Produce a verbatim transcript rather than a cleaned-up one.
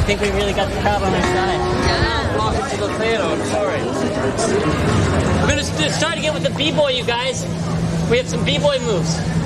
think we really got the crowd on our side. Yeah. Welcome to the theater. I'm sorry. We're gonna st- start again with the b-boy, you guys. We have some b-boy moves.